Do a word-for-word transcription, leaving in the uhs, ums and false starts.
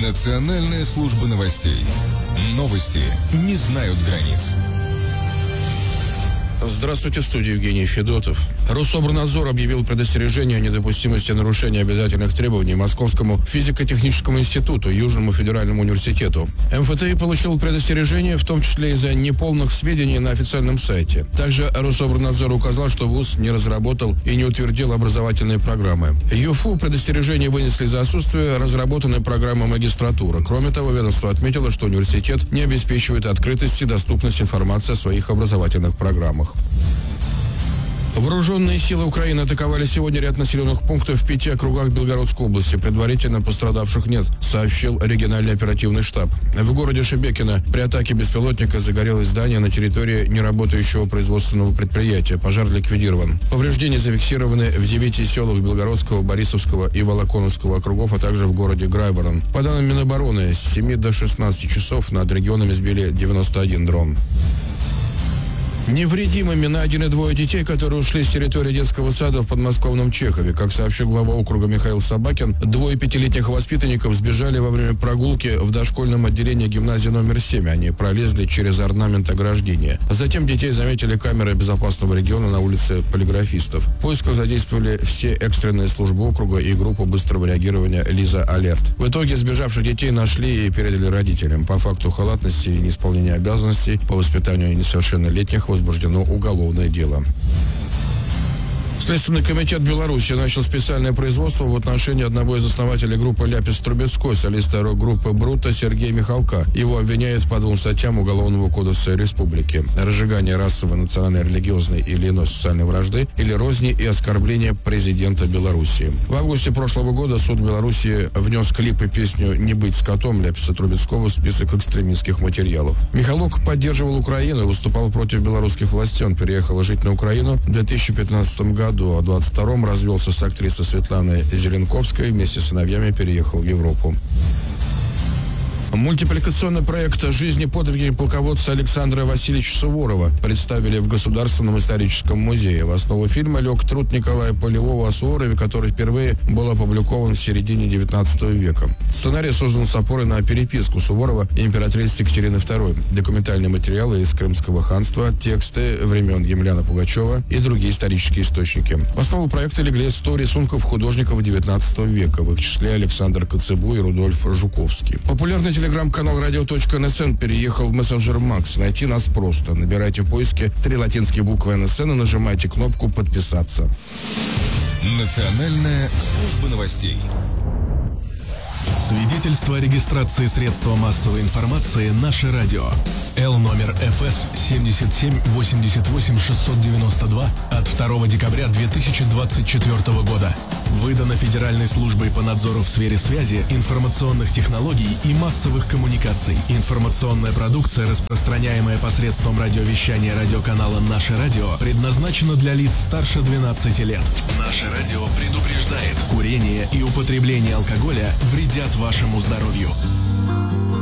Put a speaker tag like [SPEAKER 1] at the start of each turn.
[SPEAKER 1] Национальная служба новостей. Новости не знают границ.
[SPEAKER 2] Здравствуйте, в студии Евгений Федотов. Рособорнадзор объявил предостережение о недопустимости нарушения обязательных требований Московскому физико-техническому институту, Южному федеральному университету. эм эф тэ и получил предостережение, в том числе из-за неполных сведений на официальном сайте. Также Рособорнадзор указал, что вуз не разработал и не утвердил образовательные программы. ЮФУ предостережение вынесли за отсутствие разработанной программы магистратуры. Кроме того, ведомство отметило, что университет не обеспечивает открытость и доступность информации о своих образовательных программах. Вооруженные силы Украины атаковали сегодня ряд населенных пунктов в пяти округах Белгородской области. Предварительно пострадавших нет, сообщил региональный оперативный штаб. В городе Шебекино при атаке беспилотника загорелось здание на территории неработающего производственного предприятия. Пожар ликвидирован. Повреждения зафиксированы в девяти селах Белгородского, Борисовского и Волоконовского округов, а также в городе Грайворон. По данным Минобороны, с семи до шестнадцати часов над регионами сбили девяносто один дрон. Невредимыми найдены двое детей, которые ушли с территории детского сада в подмосковном Чехове. Как сообщил глава округа Михаил Собакин, двое пятилетних воспитанников сбежали во время прогулки в дошкольном отделении гимназии номер семь. Они пролезли через орнамент ограждения. Затем детей заметили камеры безопасного региона на улице Полиграфистов. В поисках задействовали все экстренные службы округа и группу быстрого реагирования «Лиза Алерт». В итоге сбежавших детей нашли и передали родителям. По факту халатности и неисполнения обязанностей по воспитанию несовершеннолетних возбуждено уголовное дело. Следственный комитет Беларуси начал специальное производство в отношении одного из основателей группы «Ляпис-Трубецкой», солиста рок-группы «Бруто» Сергея Михалка. Его обвиняют по двум статьям Уголовного кодекса республики: разжигание расовой, национальной, религиозной или иной социальной вражды, или розни и оскорбления президента Беларуси. В августе прошлого года суд Беларуси внес клип и песню «Не быть скотом» Ляписа Трубецкого в список экстремистских материалов. Михалок поддерживал Украину и выступал против белорусских властей. Он переехал жить на Украину в две тысячи пятнадцатом году. А в двадцать втором развелся с актрисой Светланой Зеленковской, вместе с сыновьями переехал в Европу. Мультипликационный проект «Жизнь и подвиги полководца Александра Васильевича Суворова» представили в Государственном историческом музее. В основу фильма лег труд Николая Полевого о Суворове, который впервые был опубликован в середине девятнадцатого века. Сценарий создан с опорой на переписку Суворова и императрицы Екатерины второй, документальные материалы из Крымского ханства, тексты времен Емельяна Пугачева и другие исторические источники. В основу проекта легли сто рисунков художников девятнадцатого века, в их числе Александр Коцебу и Рудольф Жуковский. Популярный телеграм-канал радио точка эн эс эн переехал в мессенджер Макс. Найти нас просто. Набирайте в поиске три латинские буквы эн эс эн и нажимайте кнопку «Подписаться».
[SPEAKER 1] Национальная служба новостей.
[SPEAKER 3] Свидетельство о регистрации средства массовой информации «Наше радио». Л номер эф эс семьдесят семь восемьдесят восемь шестьсот девяносто два от второго декабря две тысячи двадцать четвёртого года. Выдано Федеральной службой по надзору в сфере связи, информационных технологий и массовых коммуникаций. Информационная продукция, распространяемая посредством радиовещания радиоканала «Наше радио», предназначена для лиц старше двенадцати лет. «Наше радио» предупреждает: курение и употребление алкоголя вредят вашему здоровью.